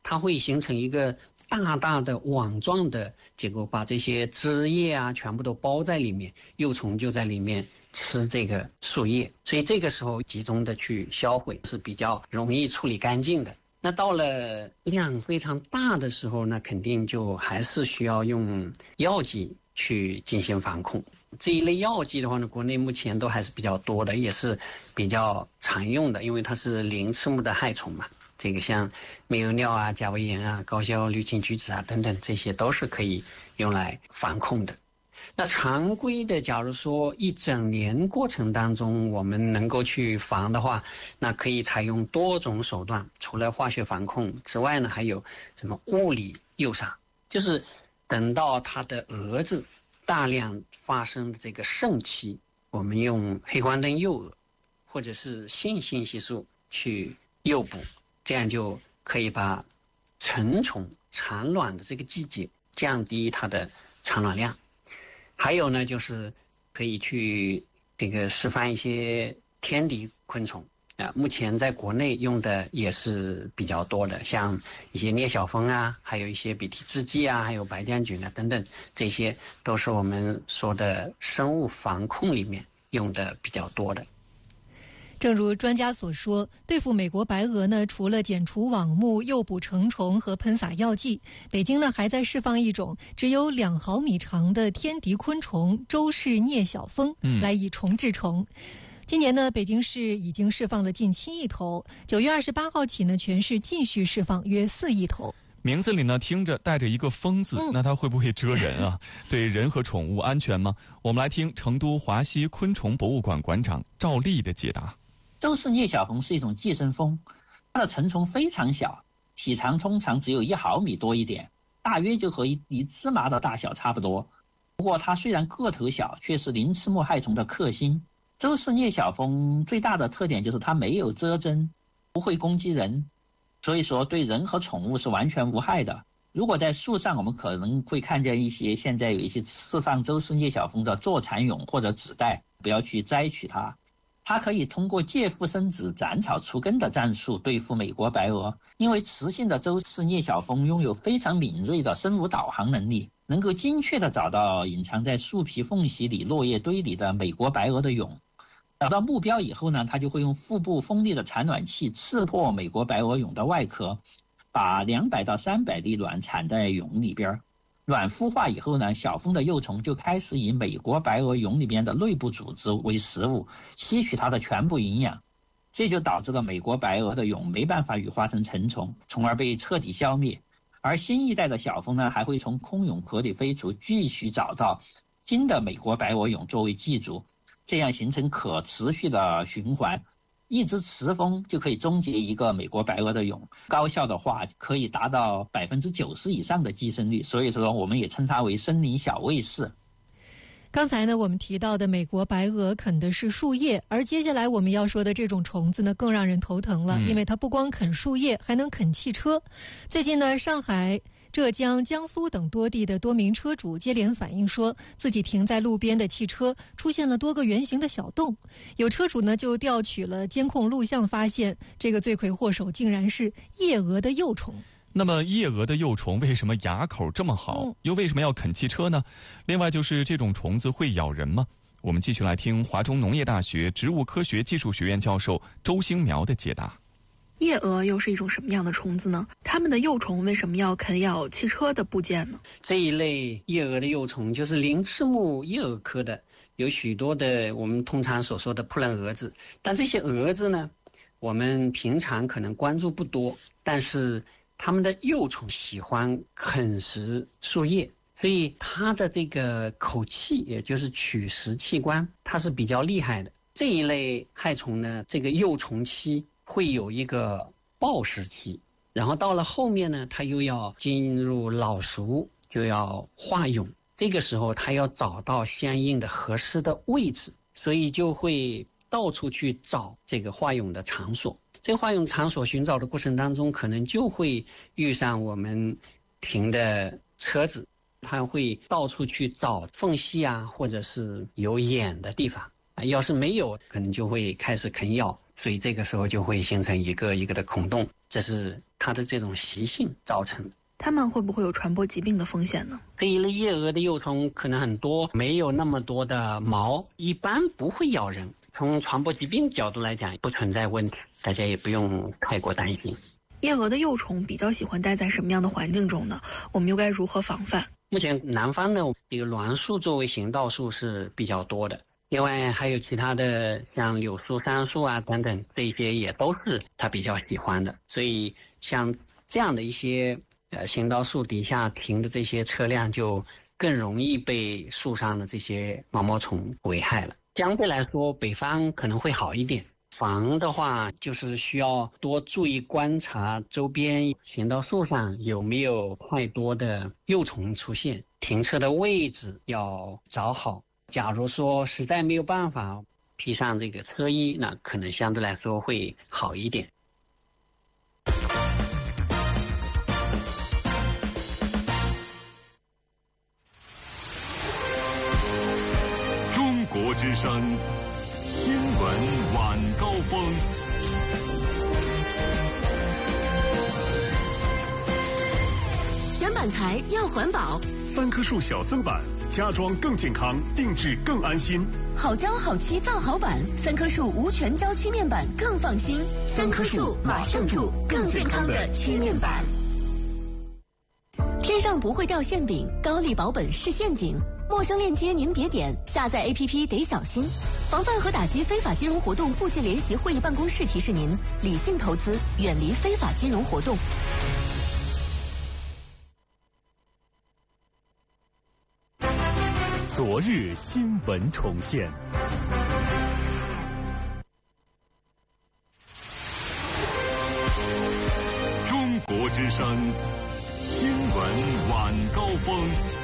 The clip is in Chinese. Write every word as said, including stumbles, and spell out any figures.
它会形成一个大大的网状的结构，把这些枝叶啊全部都包在里面，幼虫就在里面吃这个树叶，所以这个时候集中的去销毁是比较容易处理干净的。那到了量非常大的时候呢，肯定就还是需要用药剂去进行防控。这一类药剂的话呢，国内目前都还是比较多的，也是比较常用的，因为它是鳞翅目的害虫嘛。这个像瘜油尿啊、甲胃炎啊、高硝氯氰菊酯啊等等，这些都是可以用来防控的。那常规的，假如说一整年过程当中我们能够去防的话，那可以采用多种手段，除了化学防控之外呢，还有什么物理诱杀，就是等到它的蛾子大量发生的这个盛期，我们用黑黄灯诱蛾或者是性信息素去诱捕，这样就可以把成虫产卵的这个季节降低它的产卵量。还有呢，就是可以去这个示范一些天敌昆虫啊，目前在国内用的也是比较多的，像一些聂小蜂啊，还有一些笔蹄制剂啊，还有白将菌啊等等，这些都是我们说的生物防控里面用的比较多的。 正如专家所说，对付美国白蛾呢，除了剪除网目、诱捕成虫和喷洒药剂，北京呢还在释放一种只有两毫米长的天敌昆虫周氏聂小蜂，来以虫治虫。嗯今年呢，北京市已经释放了近七亿头，九月二十八号起呢，全市继续释放约四亿头。 名字里呢听着带着一个蜂字，嗯、那它会不会蛰人啊？对人和宠物安全吗？我们来听成都华西昆虫博物馆馆长赵丽的解答。 周氏聂小蜂是一种寄生蜂，它的成虫非常小，体长通常只有一毫米多一点，大约就和一粒芝麻的大小差不多。不过它虽然个头小，却是鳞翅目害虫的克星。周氏聂小蜂最大的特点就是它没有蛰针，不会攻击人，所以说对人和宠物是完全无害的。如果在树上，我们可能会看见一些现在有一些释放周氏聂小蜂的坐蚕蛹或者纸袋，不要去摘取它。它可以通过借腹生子、斩草除根的战术对付美国白蛾，因为雌性的周氏聂小蜂拥有非常敏锐的生物导航能力，能够精确地找到隐藏在树皮缝隙里、落叶堆里的美国白蛾的蛹。找到目标以后呢，它就会用腹部锋利的产卵器刺破美国白蛾蛹的外壳，把两百到三百粒卵产在蛹里边。卵孵化以后呢，小蜂的幼虫就开始以美国白蛾蛹里边的内部组织为食物，吸取它的全部营养，这就导致了美国白蛾的蛹没办法羽化成成虫，从而被彻底消灭。而新一代的小蜂呢，还会从空蛹壳里飞出，继续找到新的美国白蛾蛹作为寄主，这样形成可持续的循环。一只雌蜂就可以终结一个美国白蛾的蛹，高效的话可以达到百分之九十以上的寄生率，所以说我们也称它为森林小卫士。 刚才呢，我们提到的美国白蛾啃的是树叶，而接下来我们要说的这种虫子呢，更让人头疼了，嗯、因为它不光啃树叶，还能啃汽车。最近呢，上海、浙江、江苏等多地的多名车主接连反映说，自己停在路边的汽车出现了多个圆形的小洞。有车主呢就调取了监控录像，发现这个罪魁祸首竟然是夜蛾的幼虫。 那么夜蛾的幼虫为什么牙口这么好，嗯、又为什么要啃汽车呢？另外就是这种虫子会咬人吗？我们继续来听华中农业大学植物科学技术学院教授周兴苗的解答。 夜蛾又是一种什么样的虫子呢？它们的幼虫为什么要啃咬汽车的部件呢？ 这一类夜蛾的幼虫就是鳞翅目夜蛾科的，有许多的我们通常所说的扑棱蛾子，但这些蛾子呢，我们平常可能关注不多，但是它们的幼虫喜欢啃食树叶，所以它的这个口器，也就是取食器官，它是比较厉害的。这一类害虫呢，这个幼虫期会有一个抱食期，然后到了后面呢，它又要进入老熟，就要化蛹。这个时候它要找到相应的合适的位置，所以就会到处去找这个化蛹的场所。这个化蛹场所寻找的过程当中，可能就会遇上我们停的车子，它会到处去找缝隙啊，或者是有眼的地方。 要是没有，可能就会开始啃咬，所以这个时候就会形成一个一个的孔洞，这是它的这种习性造成的。 它们会不会有传播疾病的风险呢？ 这一类夜蛾的幼虫可能很多，没有那么多的毛，一般不会咬人。从传播疾病角度来讲，不存在问题，大家也不用太过担心。 夜蛾的幼虫比较喜欢待在什么样的环境中呢？我们又该如何防范？ 目前南方的这个栾树作为行道树是比较多的，另外还有其他的像柳树、杉树啊等等，这些也都是它比较喜欢的。所以像这样的一些呃行道树底下停的这些车辆，就更容易被树上的这些毛毛虫危害了。相对来说，北方可能会好一点。防的话，就是需要多注意观察周边行道树上有没有太多的幼虫出现，停车的位置要找好。假如说实在没有办法披上这个车衣，那可能相对来说会好一点。 中国之声新闻晚高峰。 选板材要环保， 三棵树小森板，家装更健康，定制更安心。 好胶好漆造好板，三棵树无全胶漆面板更放心。三棵树马上住更健康的漆面板。天上不会掉馅饼，高利保本是陷阱。陌生链接您别点，下载 A P P 得小心。防范和打击非法金融活动部际联席会议办公室提示您：理性投资，远离非法金融活动。 昨日新闻重现。中国之声新闻晚高峰。